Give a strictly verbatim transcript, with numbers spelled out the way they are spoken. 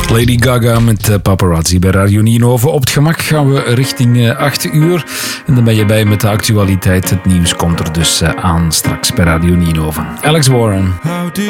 Lady Gaga met uh, Paparazzi bij Radio Ninove. Op het gemak gaan we richting uh, acht uur. En dan ben je bij met de actualiteit. Het nieuws komt er dus uh, aan straks bij Radio Ninove. Alex Warren.